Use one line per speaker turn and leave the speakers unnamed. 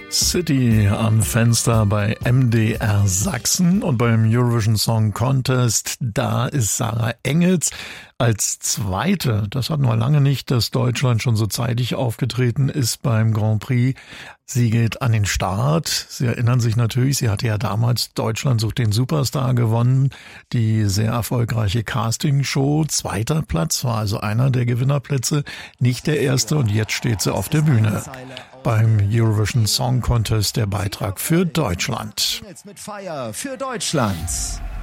City am Fenster bei MDR Sachsen und beim Eurovision Song Contest, da ist Sarah Engels als Zweite. Das hatten wir lange nicht, dass Deutschland schon so zeitig aufgetreten ist beim Grand Prix. Sie geht an den Start. Sie erinnern sich natürlich, sie hatte ja damals Deutschland sucht den Superstar gewonnen. Die sehr erfolgreiche Castingshow. Zweiter Platz war also einer der Gewinnerplätze, nicht der erste. Und jetzt steht sie auf der Bühne beim Eurovision Song Contest, der Beitrag für Deutschland.
Mit Feier für Deutschland.